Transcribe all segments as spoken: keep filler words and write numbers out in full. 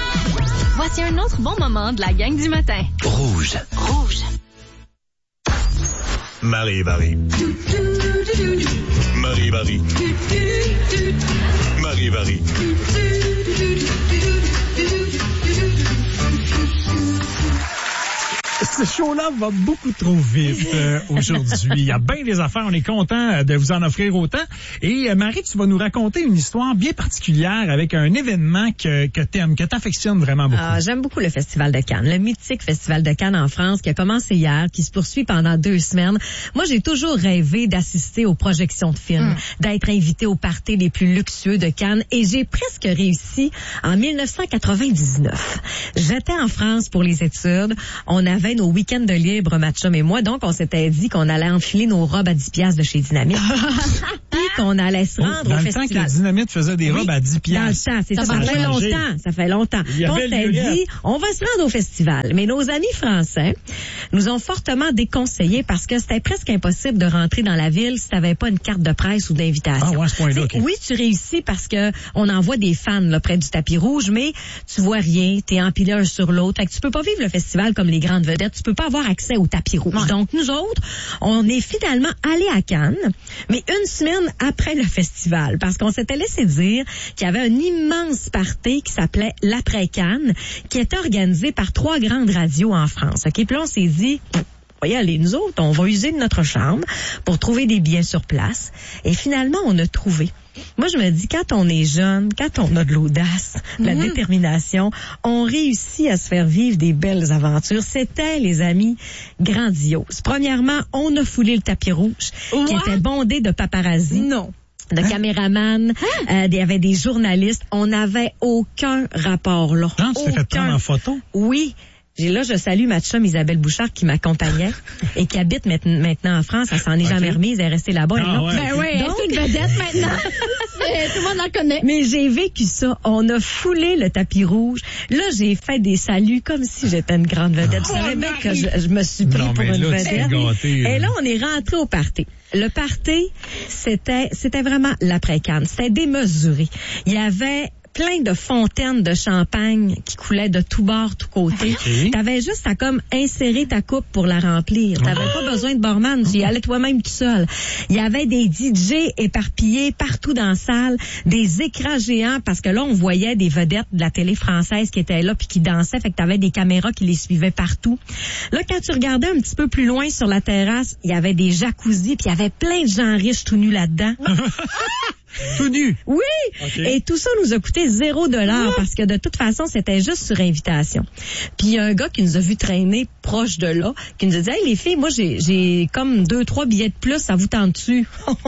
Voici un autre bon moment de la gang du matin. Rouge. Rouge. Marie-Marie. Marie-Marie. Marie-Marie. Ce show-là va beaucoup trop vite euh, aujourd'hui. Il y a bien des affaires. On est content de vous en offrir autant. Et euh, Marie, tu vas nous raconter une histoire bien particulière avec un événement que, que t'aimes, que t'affectionnes vraiment beaucoup. Ah, j'aime beaucoup le Festival de Cannes, le mythique Festival de Cannes en France qui a commencé hier, qui se poursuit pendant deux semaines. Moi, j'ai toujours rêvé d'assister aux projections de films, mm. d'être invité aux parties les plus luxueux de Cannes et j'ai presque réussi en dix-neuf cent quatre-vingt-dix-neuf. J'étais en France pour les études. On avait nos week-ends de libre, ma chum et moi, donc on s'était dit qu'on allait enfiler nos robes à dix piastres de chez Dynamite. Puis qu'on allait se rendre oh, dans au le festival. Temps que Dynamite faisait des oui, robes à dix piastres. Dans le temps, c'est ça, ça, ça fait longtemps, ça fait longtemps. On s'était dit, on va se rendre au festival. Mais nos amis français nous ont fortement déconseillé parce que c'était presque impossible de rentrer dans la ville si t'avais pas une carte de presse ou d'invitation. Ah ouais, à ce point-là, okay. Oui, tu réussis parce que on envoie des fans là, près du tapis rouge, mais tu vois rien, t'es empilé un sur l'autre. Fait que tu peux pas vivre le festival comme les grandes vedettes, tu peux pas avoir accès au tapis rouge. Ouais. Donc, nous autres, on est finalement allés à Cannes, mais une semaine après le festival, parce qu'on s'était laissé dire qu'il y avait un immense party qui s'appelait l'Après-Cannes, qui était organisé par trois grandes radios en France. OK? Puis là, on s'est dit... Voyez, allez, nous autres, on va user de notre chambre pour trouver des billets sur place. Et finalement, on a trouvé. Moi, je me dis, quand on est jeune, quand on a de l'audace, de la mm-hmm. détermination, on réussit à se faire vivre des belles aventures. C'était, les amis, grandiose. Premièrement, on a foulé le tapis rouge, What? qui était bondé de paparazzi. Non. de hein? caméramans, hein? euh, il y avait des journalistes. On n'avait aucun rapport là. Non, tu t'es fait prendre en photo? Oui. J'ai là, je salue ma chum Isabelle Bouchard qui m'accompagnait et qui habite maintenant en France. Elle s'en est okay. jamais remise, elle est restée là-bas. Ah, ouais, ben okay. oui, donc, c'est une vedette maintenant. Tout le monde la connaît. Mais j'ai vécu ça. On a foulé le tapis rouge. Là, j'ai fait des saluts comme si j'étais une grande vedette. Vous savez bien que je, je me suis pris non, pour une là, vedette. Gâté, et là, on est rentré au party. Le party, c'était, c'était vraiment l'après-Cannes. C'était démesuré. Il y avait plein de fontaines de champagne qui coulaient de tous bords, tous côtés. Okay. T'avais juste à comme insérer ta coupe pour la remplir. T'avais oh. pas besoin de barman, tu y allais toi-même tout seul. Il y avait des D J éparpillés partout dans la salle, des écrans géants parce que là on voyait des vedettes de la télé française qui étaient là puis qui dansaient, fait que t'avais des caméras qui les suivaient partout. Là quand tu regardais un petit peu plus loin sur la terrasse, il y avait des jacuzzis puis il y avait plein de gens riches tout nus là-dedans. Tout nu? Oui! Okay. Et tout ça nous a coûté zéro dollar parce que de toute façon, c'était juste sur invitation. Puis il y a un gars qui nous a vu traîner proche de là, qui nous a dit « Hey les filles, moi j'ai j'ai comme deux, trois billets de plus, ça vous tente-tu? »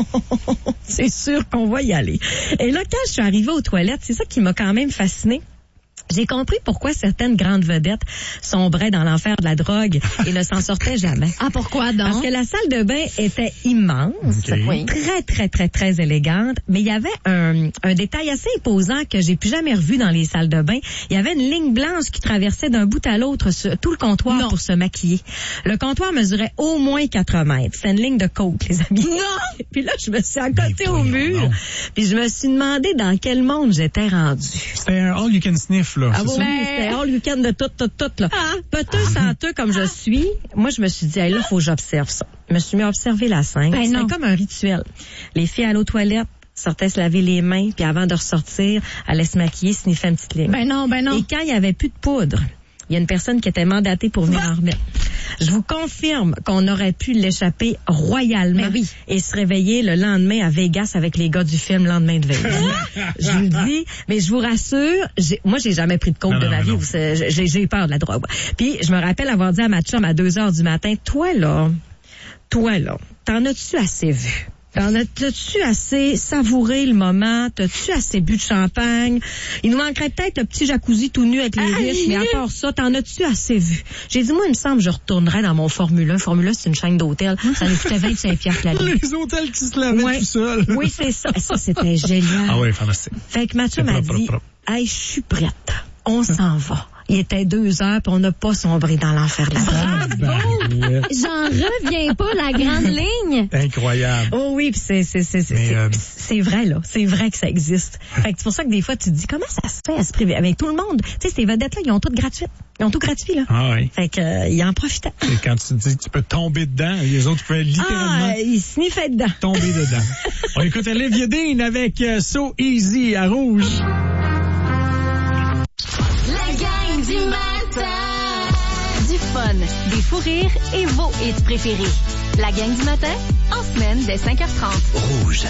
C'est sûr qu'on va y aller. Et là, quand je suis arrivée aux toilettes, c'est ça qui m'a quand même fascinée. J'ai compris pourquoi certaines grandes vedettes sombraient dans l'enfer de la drogue et ne s'en sortaient jamais. Ah, pourquoi donc? Parce que la salle de bain était immense, okay. oui. très, très, très, très élégante, mais il y avait un, un détail assez imposant que j'ai plus jamais revu dans les salles de bain. Il y avait une ligne blanche qui traversait d'un bout à l'autre sur tout le comptoir non. pour se maquiller. Le comptoir mesurait au moins quatre mètres. C'est une ligne de coke, les amis. Non! Puis là, je me suis accotée au mur, non. puis je me suis demandé dans quel monde j'étais rendue. C'était un all you can sniff, là. Ah bon, oui, c'était all you can de tout, tout, tout, là. Ah. Peteux, senteux comme je suis, moi, je me suis dit, hey, là, faut que j'observe ça. Je me suis mis à observer la scène. Ben c'était comme un rituel. Les filles allaient aux toilettes, sortaient se laver les mains, puis avant de ressortir, allaient se maquiller, sniffer une petite ligne. Ben non, ben non. Et quand il y avait plus de poudre, il y a une personne qui était mandatée pour venir en remettre. Je vous confirme qu'on aurait pu l'échapper royalement oui. et se réveiller le lendemain à Vegas avec les gars du film Lendemain de veille. Je vous le dis, mais je vous rassure, j'ai, moi j'ai jamais pris de coke de ma vie, j'ai, j'ai peur de la drogue. Puis je me rappelle avoir dit à ma chum à deux heures du matin, toi là, toi là, t'en as-tu assez vu? T'en as, t'as-tu assez savouré le moment? T'as-tu assez bu de champagne? Il nous manquerait peut-être le petit jacuzzi tout nu avec les Aïe. riches, mais à part ça, t'en as-tu assez vu? J'ai dit, moi, il me semble que je retournerais dans mon Formule un. Formule un, c'est une chaîne d'hôtels. Ça nous coûtait vingt-cinq piastres la nuit. Les hôtels qui se lavaient ouais. tout seuls. Oui, c'est ça. Ça, c'était génial. Ah oui, fantastique. Fait que Mathieu m'a dit, hey, je suis prête. On s'en va. Il était deux heures, puis on n'a pas sombré dans l'enfer de la drogue. Bravo! J'en reviens pas, la grande ligne. Incroyable. Oh oui, puis c'est c'est c'est c'est Mais, c'est, euh, c'est vrai là, c'est vrai que ça existe. Fait que c'est pour ça que des fois tu te dis comment ça se fait à se priver avec tout le monde. Tu sais ces vedettes là, ils ont tout gratuit. Ils ont tout gratuit là. Ah oui. Fait que euh, ils en profitaient. Et quand tu dis que tu peux tomber dedans, les autres pouvaient littéralement Ah, ils sniffaient dedans. tomber dedans. On écoute Olivia Dean avec euh, So Easy à Rouge. La gang du matin. Du fun, des fous rires et vos hits préférés. La gang du matin, en semaine dès cinq heures trente. Rouge.